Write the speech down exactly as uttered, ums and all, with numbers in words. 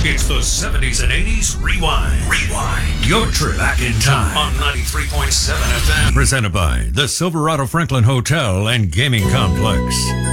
It's the seventies and eighties Rewind. Rewind. Your trip back in time on ninety-three point seven F M. Presented by the Silverado Franklin Hotel and Gaming Complex.